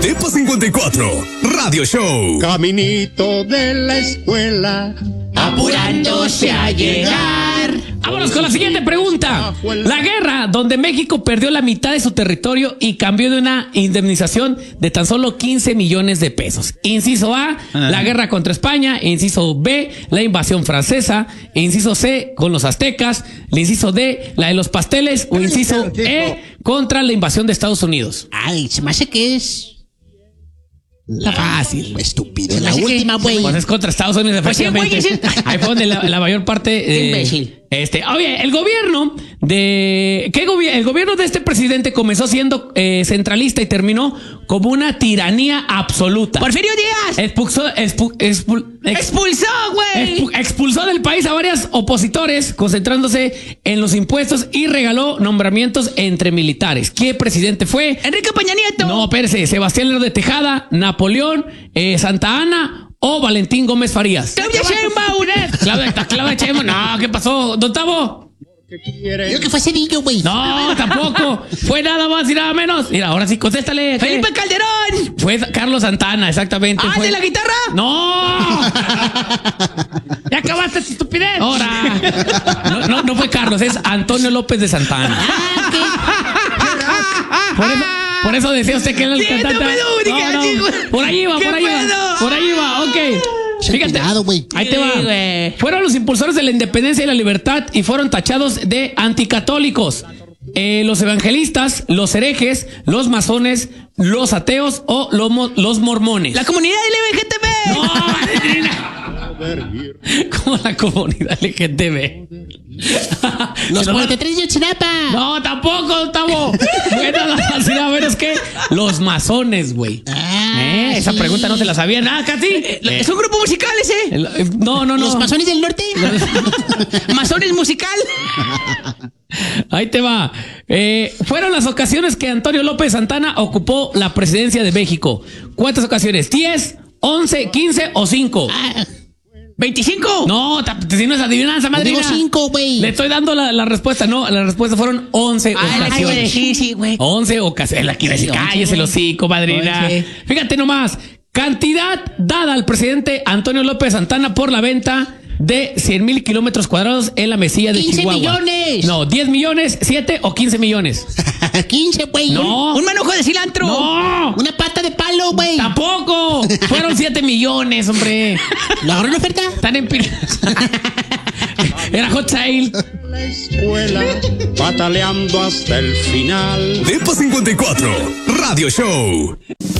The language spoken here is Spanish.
Depo 54, Radio Show. Caminito de la escuela, apurándose a llegar. Vámonos con la siguiente pregunta. La guerra donde México perdió la mitad de su territorio y cambió de una indemnización de tan solo 15 millones de pesos. Inciso A, la guerra contra España. Inciso B, la invasión francesa. Inciso C, con los aztecas. El inciso D, la de los pasteles. O inciso E, contra la invasión de Estados Unidos. Ay, se me hace que es la fácil. estúpido. La última, güey. Pues es contra Estados Unidos, Pues sí, güey, efectivamente. Ahí fue donde la mayor parte. Imbécil. Oye, el gobierno de. El gobierno de este presidente comenzó siendo centralista y terminó como una tiranía absoluta. Porfirio Díaz. Expulsó, güey. Expulsó del país a varios opositores, concentrándose en los impuestos y regaló nombramientos entre militares. ¿Qué presidente fue? Enrique Peña Nieto. No, espérese. Sebastián Lerdo de Tejada, Napoleón, Santa Ana o Valentín Gómez Farías. Claudia Sheinbaum. Claudia Sheinbaum. No, ¿qué pasó? Don Tavo. Yo que fue Cedillo, güey. No, tampoco. Fue nada más y nada menos. Mira, ahora sí, contéstale. Felipe Calderón. Fue Carlos Santana, exactamente. Ah, ¿de la guitarra? ¡No! ¿Ya acabaste tu estupidez? Ahora. No fue Carlos, es Antonio López de Santana. Por eso decía usted que era el cantante. Por ahí va, ok. Fíjate, ahí te va. Fueron los impulsores de la independencia y la libertad y fueron tachados de anticatólicos. Los evangelistas, los herejes, los masones, los ateos o los mormones. La comunidad LGTB. No, como la comunidad LGTB. Los 43 de Chinapa. No, tampoco, Gustavo. Bueno, a ver, es que los masones, güey. Esa pregunta no se la sabía nada, casi. ¿Es un grupo musical ese? No. ¿Los masones del norte? ¿Masones musical? Ahí te va. Fueron las ocasiones que Antonio López Santana ocupó la presidencia de México. ¿Cuántas ocasiones? ¿10, 11, 15 o 5? 25. No, si no es adivinanza, madrina. Digo 5, güey. Le estoy dando la respuesta. No, la respuesta fueron 11 ocasiones. Sí, güey. 11 ocasiones. La quiere decir, cállese el hocico, madrina. 11. Fíjate nomás. Cantidad dada al presidente Antonio López Santana por la venta de 100,000 kilómetros cuadrados en la Mesilla de Chihuahua. 15 millones. No, 10 millones, 7 o 15 millones. 15, güey. No. Un manojo de cilantro. No. Una pata de palo, güey. Tampoco. Fueron 7 millones, hombre. ¿La agarró una oferta? Están en Era Hot Sale. la escuela, pataleando hasta el final. Depo 54, Radio Show.